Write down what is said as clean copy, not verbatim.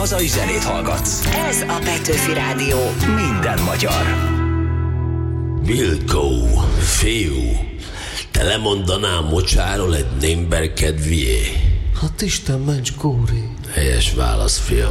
hazai zenét hallgatsz. Ez a Petőfi Rádió. Minden magyar. Vilkó, fiú, te lemondanál mocsáról egy némber kedvié? Hát Isten ments, Kóri. Helyes válasz, fiam.